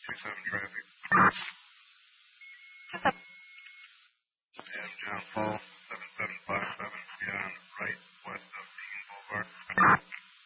27 traffic. What's up? And John Paul, 7757, yeah.